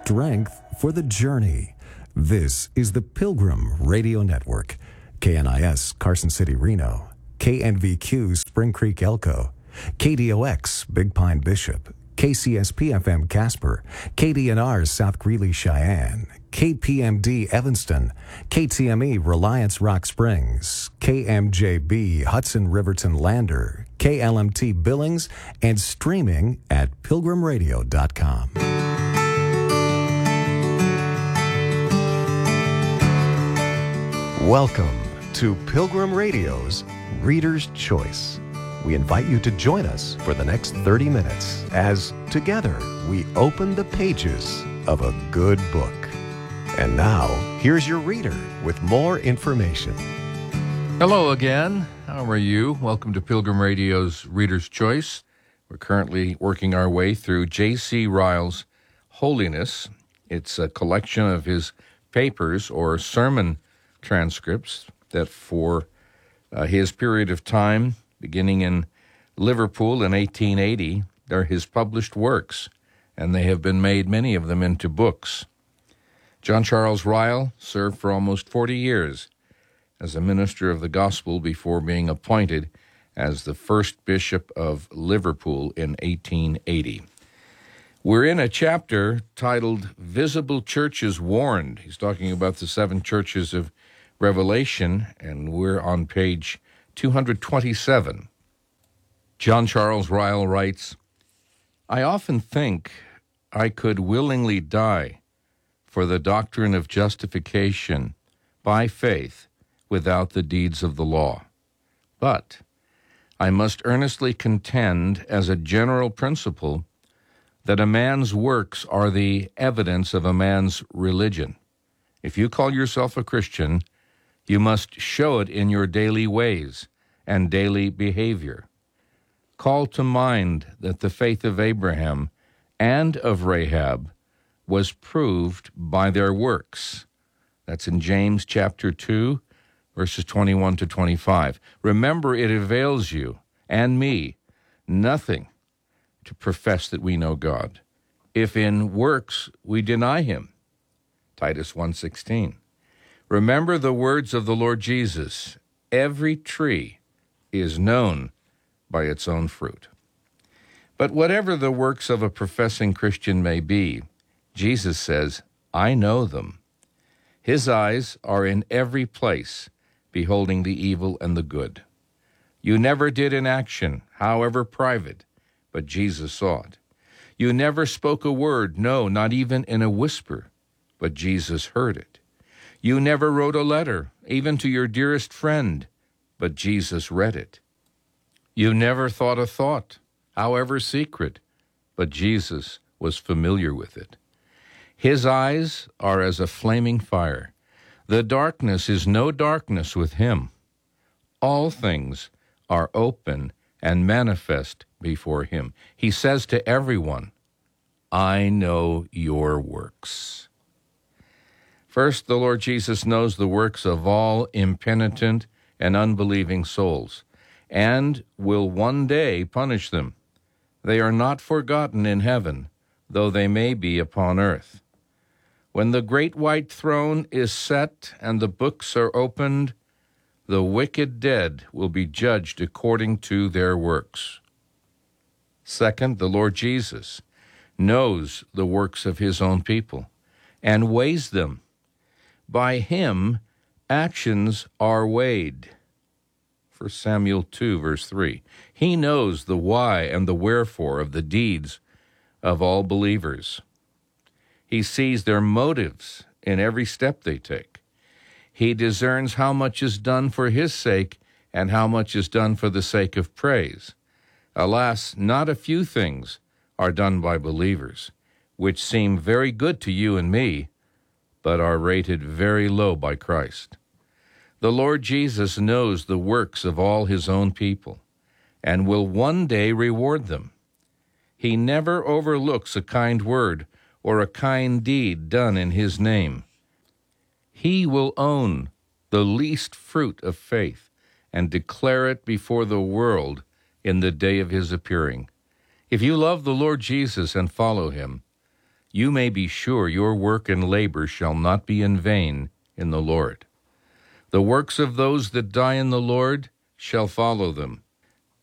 strength for the journey. This is the Pilgrim Radio Network. KNIS Carson City, Reno. KNVQ Spring Creek, Elko. KDOX Big Pine, Bishop. KCSP FM Casper. KDNR South Greeley, Cheyenne. KPMD Evanston. KTME Reliance Rock Springs. KMJB Hudson Riverton Lander. KLMT Billings, and streaming at pilgrimradio.com. Welcome to Pilgrim Radio's Reader's Choice. We invite you to join us for the next 30 minutes as together we open the pages of a good book. And now, here's your reader with more information. Hello again. How are you? Welcome to Pilgrim Radio's Reader's Choice. We're currently working our way through J.C. Ryle's Holiness. It's a collection of his papers or sermon transcripts that for his period of time, beginning in Liverpool in 1880, they're his published works, and they have been made, many of them, into books. John Charles Ryle served for almost 40 years as a minister of the gospel before being appointed as the first bishop of Liverpool in 1880. We're in a chapter titled Visible Churches Warned. He's talking about the 7 churches of Revelation, and we're on page 227. John Charles Ryle writes, I often think I could willingly die for the doctrine of justification by faith without the deeds of the law. But I must earnestly contend as a general principle that a man's works are the evidence of a man's religion. If you call yourself a Christian, you must show it in your daily ways and daily behavior. Call to mind that the faith of Abraham and of Rahab was proved by their works. That's in James chapter 2, verses 21 to 25. Remember, it avails you and me nothing to profess that we know God, if in works we deny him. Titus 1:16. Remember the words of the Lord Jesus, every tree is known by its own fruit. But whatever the works of a professing Christian may be, Jesus says, I know them. His eyes are in every place, beholding the evil and the good. You never did an action, however private, but Jesus saw it. You never spoke a word, no, not even in a whisper, but Jesus heard it. You never wrote a letter, even to your dearest friend, but Jesus read it. You never thought a thought, however secret, but Jesus was familiar with it. His eyes are as a flaming fire. The darkness is no darkness with him. All things are open and manifest before him. He says to everyone, I know your works. First, the Lord Jesus knows the works of all impenitent and unbelieving souls, and will one day punish them. They are not forgotten in heaven, though they may be upon earth. When the great white throne is set and the books are opened, the wicked dead will be judged according to their works. Second, the Lord Jesus knows the works of his own people and weighs them. By him, actions are weighed. 1 Samuel 2, verse 3. He knows the why and the wherefore of the deeds of all believers. He sees their motives in every step they take. He discerns how much is done for his sake and how much is done for the sake of praise. Alas, not a few things are done by believers, which seem very good to you and me, but are rated very low by Christ. The Lord Jesus knows the works of all his own people and will one day reward them. He never overlooks a kind word or a kind deed done in his name. He will own the least fruit of faith and declare it before the world in the day of his appearing. If you love the Lord Jesus and follow him, you may be sure your work and labor shall not be in vain in the Lord. The works of those that die in the Lord shall follow them,